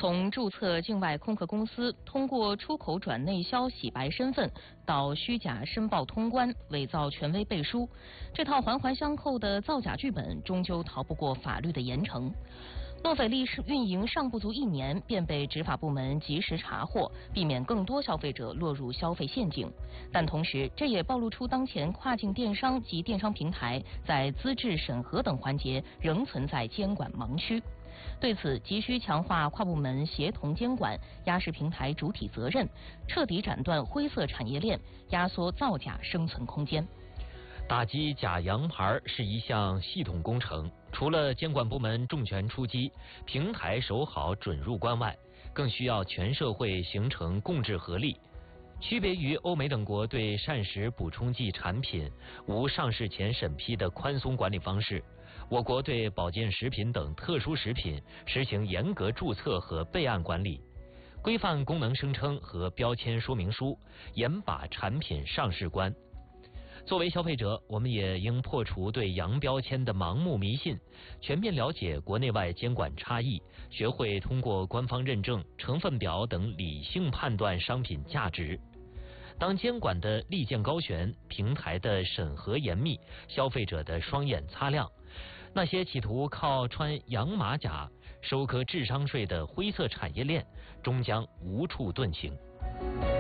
从注册境外空客公司，通过出口转内销洗白身份，到虚假申报通关、伪造权威背书，这套环环相扣的造假剧本，终究逃不过法律的严惩。诺斐力运营尚不足1年，便被执法部门及时查获，避免更多消费者落入消费陷阱。但同时，这也暴露出当前跨境电商及电商平台在资质审核等环节仍存在监管盲区。对此，急需强化跨部门协同监管，压实平台主体责任，彻底斩断灰色产业链，压缩造假生存空间。 打击假洋牌是一项系统工程，除了监管部门重拳出击，平台守好准入关外，更需要全社会形成共治合力。区别于欧美等国对膳食补充剂产品无上市前审批的宽松管理方式，我国对保健食品等特殊食品实行严格注册和备案管理，规范功能声称和标签说明书，严把产品上市关。作为消费者，我们也应破除对洋标签的盲目迷信，全面了解国内外监管差异，学会通过官方认证、成分表等理性判断商品价值。当监管的利剑高悬，平台的审核严密，消费者的双眼擦亮，那些企图靠穿洋马甲收割智商税的灰色产业链，终将无处遁形。